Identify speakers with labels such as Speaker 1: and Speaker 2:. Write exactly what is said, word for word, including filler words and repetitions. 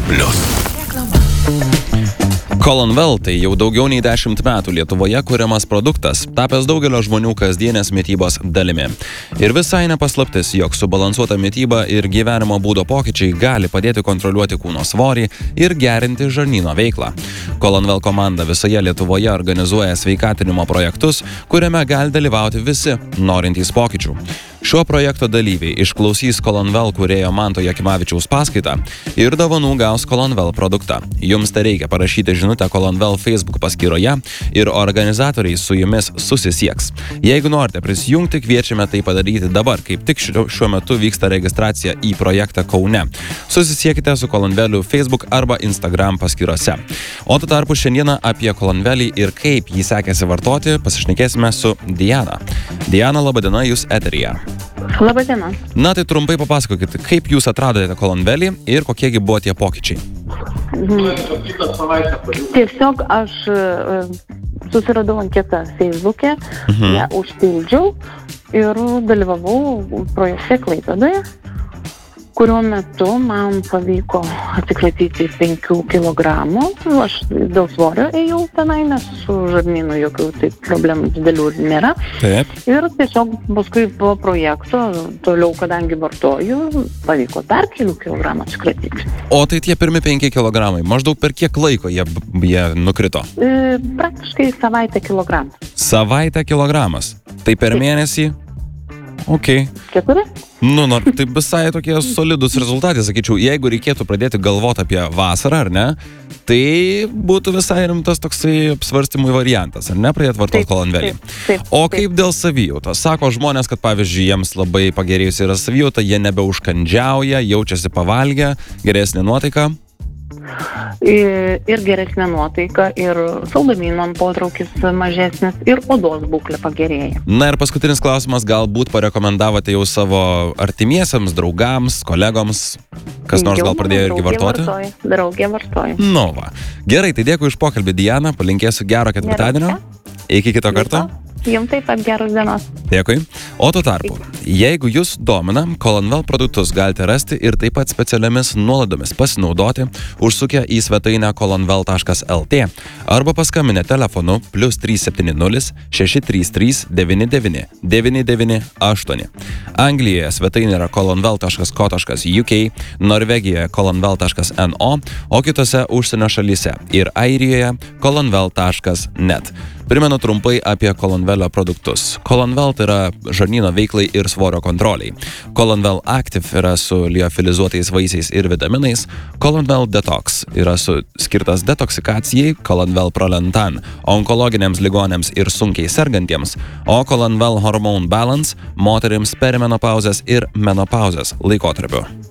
Speaker 1: plius. Colonvel tai jau daugiau nei dešimt metų Lietuvoje kuriamas produktas, tapęs daugelio žmonių kasdienės mitybos dalimi. Ir visai nepaslaptis, jog subalansuota mityba ir gyvenimo būdo pokyčiai gali padėti kontroliuoti kūno svorį ir gerinti žarnyno veiklą. Colonvel komanda visoje Lietuvoje organizuoja sveikatinimo projektus, kuriame gali dalyvauti visi norintys pokyčių. Šio projekto dalyviai išklausys Colonvel kūrėjo Manto Jakimavičiaus paskaitą ir dovanų gaus Colonvel produktą. Jums tai reikia parašyti žinutę Colonvel Facebook paskyroje ir organizatoriai su jumis susisieks. Jeigu norite prisijungti, kviečiame tai padaryti dabar, kaip tik šiuo metu vyksta registracija į projektą Kaune. Susisiekite su Colonveliu Facebook arba Instagram paskyrose. O tuo tarpu šiandieną apie Colonvelį ir kaip jį sekėsi vartoti pasišnekėsime su Diana. Diana, laba diena, jūs eteryje.
Speaker 2: Labą dieną.
Speaker 1: Na tai trumpai papasakokite, kaip jūs atradote Colonvelį ir kokiegi buvo tie pokyčiai.
Speaker 2: Mhm. Tiesiog aš susiradau anketą Facebook'e, mhm. ją užpildžiau ir dalyvavau projekte Klaipėdoje, kurio metu man pavyko atsikratyti penkių kilogramų. Aš dėl svorio ėjau tenai, nes su žarnynu jokių taip problemų didelių nėra.
Speaker 1: Taip.
Speaker 2: Ir tiesiog paskui po projekto, toliau, kadangi vartoju, pavyko dar kelių kilogramų atsikratyti.
Speaker 1: O tai tie pirmi penki kilogramai, maždaug per kiek laiko jie, jie nukrito?
Speaker 2: E, praktiškai savaitę kilogramas.
Speaker 1: Savaitę kilogramas. Tai per mėnesį? Ok.
Speaker 2: Keturi?
Speaker 1: Nu, nu, tai visai tokie solidus rezultatai, sakyčiau, jeigu reikėtų pradėti galvoti apie vasarą, ar ne, tai būtų visai rimtas toksai apsvarstymui variantas, ar ne, pradėti vartoti Colonvelį. O kaip dėl savijautos? Sako žmonės, kad pavyzdžiui, jiems labai pagerėjusi yra savijauta, jie nebeužkandžiauja, jaučiasi pavalgę, geresnė nuotaika.
Speaker 2: Ir geresnė nuotaika, ir saldumynų potraukis mažesnis, ir odos būklė pagerėja.
Speaker 1: Na ir paskutinis klausimas, galbūt parekomendavote jau savo artimiesiems, draugams, kolegoms, kas nors gal pradėjo irgi vartoti?
Speaker 2: Vartoja, draugė vartoja.
Speaker 1: Nu va. Gerai, tai dėkui už pokalbį, Diana, palinkėsiu gero ketvirtadienio. Iki kito karto.
Speaker 2: Jums taip pat geros dienos.
Speaker 1: Dėkui. O tuo tarpu, jeigu jūs domina, Colonvel produktus galite rasti ir taip pat specialiomis nuolaidomis pasinaudoti, užsukę į svetainę colonvel taškas lt arba paskambinę telefonu plius trys septyni nulis šeši trys trys devyni devyni devyni devyni aštuoni. Anglijoje svetainė yra colonvel taškas co taškas uk, Norvegijoje colonvel taškas no, o kitose užsienio šalyse ir Airijoje colonvel taškas net. Primenu trumpai apie Colonvelio produktus. Colonvel tai yra žarnyno veiklai ir svorio kontroliai. Colonvel Active yra su liofilizuotais vaisiais ir vitaminais. Colonvel Detox yra su skirtas detoksikacijai. Colonvel Prolentan onkologiniams ligonėms ir sunkiai sergantiems. O Colonvel Hormone Balance moterims perimenopauzės ir menopauzės laikotarpiu.